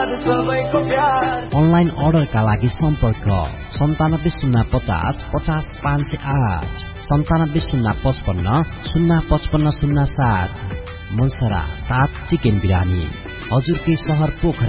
online अर्डरका लागि सम्पर्क 9705050508 970555055507 मनसरा 7 चिकन बिरानी हजुरकै शहर पोखरा